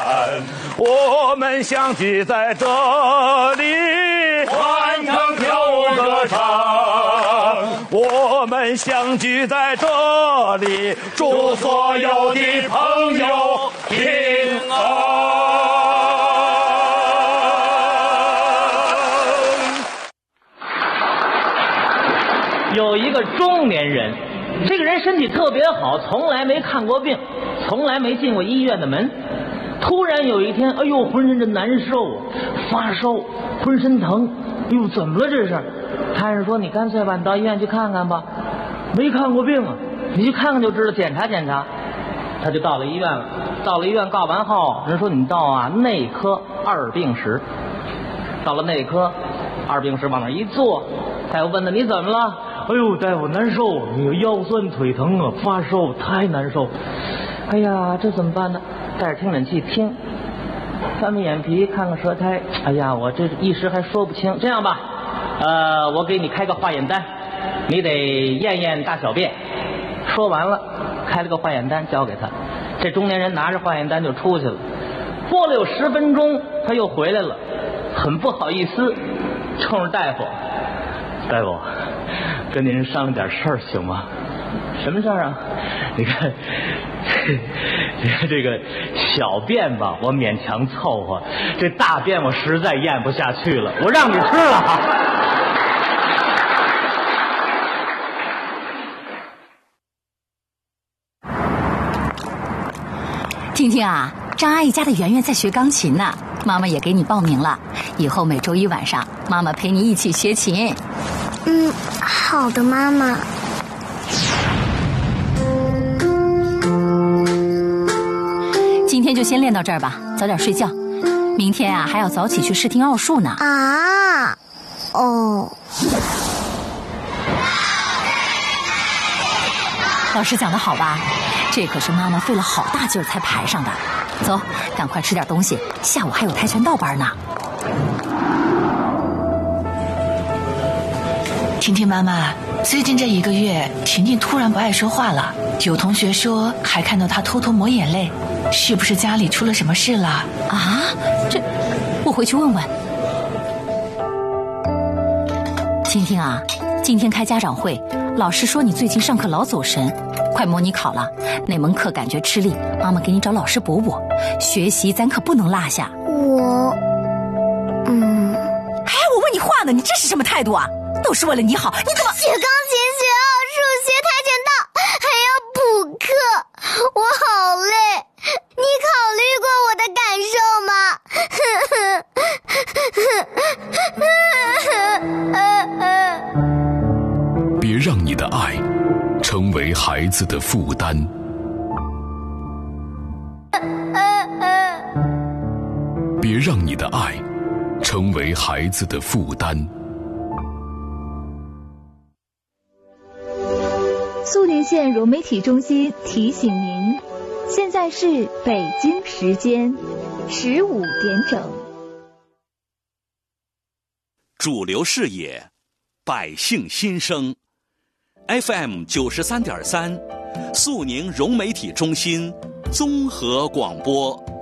我们相聚在这里， 欢唱跳舞歌唱。 我们相聚在这里，祝所有的朋友平安。 有一个中年人，这个人身体特别好，从来没看过病，从来没进过医院的门。突然有一天，哎呦，浑身这难受，发烧，浑身疼，哎呦，怎么了这是？太医说：“你干脆吧，你到医院去看看吧，没看过病啊，你去看看就知道，检查检查。”他就到了医院了。到了医院挂完号，人说你到内科二病室。到了内科二病室，往那一坐，大夫问他：“你怎么了？”“哎呦，大夫难受，那个腰酸腿疼啊，发烧太难受。”“哎呀，这怎么办呢？”戴着听诊器听，翻翻眼皮，看看舌苔。哎呀，我这一时还说不清。这样吧，我给你开个化验单，你得验验大小便。说完了，开了个化验单交给他。这中年人拿着化验单就出去了。过了有10分钟，他又回来了，很不好意思，冲着大夫：“大夫，跟您商量点事儿行吗？”“什么事儿啊？”“你看这个小便吧，我勉强凑合，这大便我实在咽不下去了，我让你吃了。” 听听啊，张阿姨家的圆圆在学钢琴呢，妈妈也给你报名了，以后每周一晚上妈妈陪你一起学琴。 好的，妈妈。 今天就先练到这儿吧，早点睡觉。明天还要早起去试听奥数呢。老师讲得好吧？这可是妈妈费了好大劲儿才排上的。走，赶快吃点东西，下午还有跆拳道班呢。 婷婷妈妈，最近这1个月，婷婷突然不爱说话了，有同学说还看到她偷偷抹眼泪，是不是家里出了什么事了？ 这我回去问问。婷婷啊，今天开家长会，老师说你最近上课老走神，快模拟考了，那门课感觉吃力，妈妈给你找老师补补，学习咱可不能落下。 我问你话呢，你这是什么态度啊？都是为了你好，你怎么学钢琴、学奥数、学跆拳道，还要补课，我好累。你考虑过我的感受吗？ 别让你的爱成为孩子的负担。别让你的爱成为孩子的负担。 苏宁县融媒体中心提醒您，现在是北京时间15点整。 主流视野，百姓心声 FM 93.3，苏宁融媒体中心综合广播。